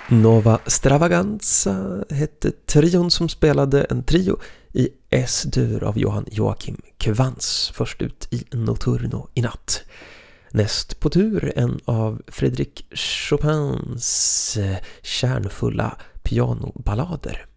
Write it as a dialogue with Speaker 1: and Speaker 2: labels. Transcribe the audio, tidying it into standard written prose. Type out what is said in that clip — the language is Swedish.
Speaker 1: Nova Stravaganza hette trion som spelade en trio i S-dur av Johann Joachim Quantz, först ut i Notturno i natt. Näst på tur en av Frédéric Chopins kärnfulla pianoballader.